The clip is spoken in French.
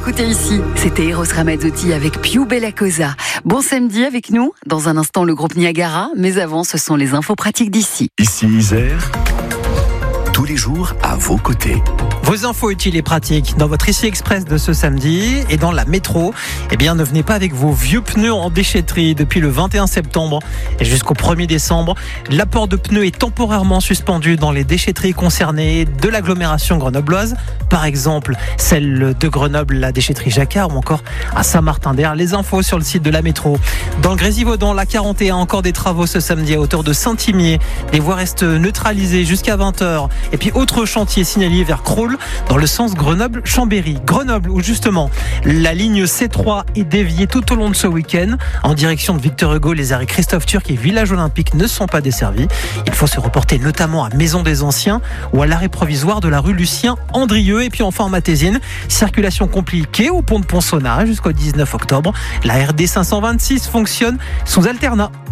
écouter ici. C'était Eros Ramazzotti avec Più Bella Cosa. Bon samedi avec nous. Dans un instant, le groupe Niagara. Mais avant, ce sont les infos pratiques d'ici. Ici Isère, tous les jours à vos côtés. Vos infos utiles et pratiques dans votre Ici Express de ce samedi et dans la métro. Eh bien, ne venez pas avec vos vieux pneus en déchetterie depuis le 21 septembre et jusqu'au 1er décembre. L'apport de pneus est temporairement suspendu dans les déchetteries concernées de l'agglomération grenobloise. Par exemple, celle de Grenoble, la déchetterie Jacquard ou encore à Saint-Martin-d'Air. Les infos sur le site de la métro. Dans le Grésivaudan, la 41, encore des travaux ce samedi à hauteur de Saint-Imier. Les voies restent neutralisées jusqu'à 20h. Et puis, autre chantier signalé vers Crolles dans le sens Grenoble-Chambéry. Grenoble où justement la ligne C3 est déviée tout au long de ce week-end en direction de Victor Hugo. Les arrêts Christophe Turc et Village Olympique ne sont pas desservis. Il faut se reporter notamment à Maison des Anciens ou à l'arrêt provisoire de la rue Lucien-Andrieux. Et puis enfin en Matésine, circulation compliquée au pont de Ponsonnaz jusqu'au 19 octobre. La RD 526 fonctionne sous alternat.